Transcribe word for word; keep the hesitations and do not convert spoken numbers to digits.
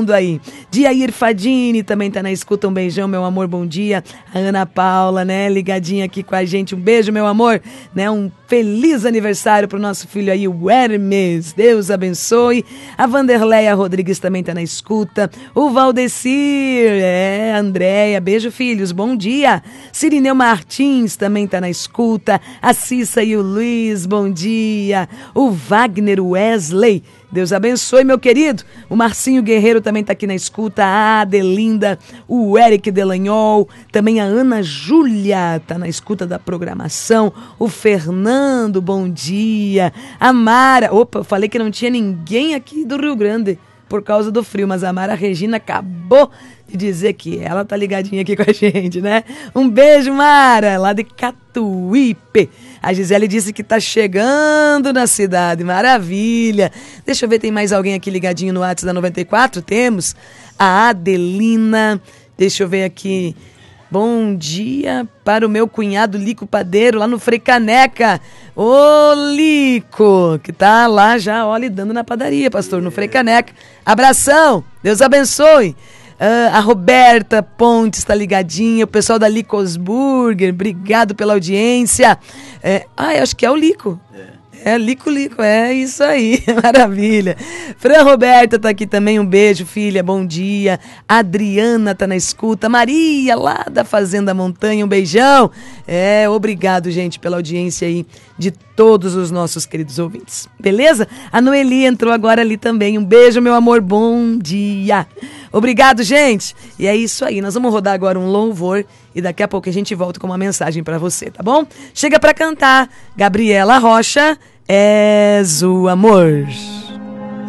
aí. Diair Fadini também tá na escuta, um beijão, meu amor, bom dia. A Ana Paula, né, ligadinha aqui com a gente, um beijo, meu amor, né, um feliz aniversário pro nosso filho aí, o Hermes, Deus abençoe. A Vanderleia Rodrigues também tá na escuta, o Valdecir, é, Andréia, beijo, filhos, bom dia. Cirineu Martins também tá na escuta, a Cissa e o Luiz, bom dia. O Wagner Wesley, Deus abençoe, meu querido. O Marcinho Guerreiro também está aqui na escuta. A Adelinda, o Eric Delanhol, também a Ana Júlia está na escuta da programação. O Fernando, bom dia. A Mara, opa, eu falei que não tinha ninguém aqui do Rio Grande por causa do frio, mas a Mara Regina acabou de dizer que ela tá ligadinha aqui com a gente, né? Um beijo, Mara, lá de Catuípe. A Gisele disse que tá chegando na cidade, maravilha. Deixa eu ver, tem mais alguém aqui ligadinho no WhatsApp da noventa e quatro? Temos a Adelina, deixa eu ver aqui. Bom dia para o meu cunhado Lico Padeiro, lá no Frei Caneca. Ô, Lico, que tá lá já, olha, dando na padaria, pastor, no Frei Caneca. Abração, Deus abençoe. Uh, a Roberta Pontes está ligadinha, o pessoal da Licos Burger, obrigado pela audiência. É, ah, eu acho que é o Lico. É, Lico, Lico, é isso aí, maravilha. Fran Roberta tá aqui também, um beijo, filha, bom dia. Adriana tá na escuta, Maria, lá da Fazenda Montanha, um beijão. É, obrigado, gente, pela audiência aí de todos os nossos queridos ouvintes, beleza? A Noeli entrou agora ali também, um beijo, meu amor, bom dia. Obrigado, gente. E é isso aí, nós vamos rodar agora um louvor e daqui a pouco a gente volta com uma mensagem pra você, tá bom? Chega pra cantar, Gabriela Rocha, És o Amor.